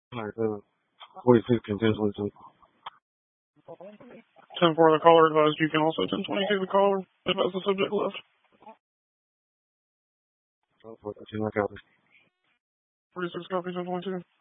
Alright, 46 and 1022. 10-4, the caller advised you can also 10-22, the caller advised the subject left. 10-4, 13, I got it. 46 copy, 10-22.